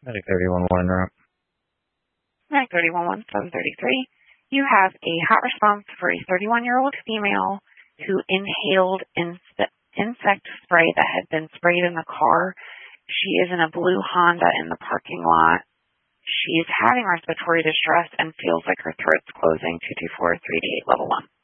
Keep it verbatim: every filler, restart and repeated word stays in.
Medic thirty-one one route. Medic thirty-one one, seven thirty-three. You have a hot response for a thirty-one-year-old female who inhaled inse- insect spray that had been sprayed in the car. She is in a blue Honda in the parking lot. She is having respiratory distress and feels like her throat's closing. two two four, three eight, level one.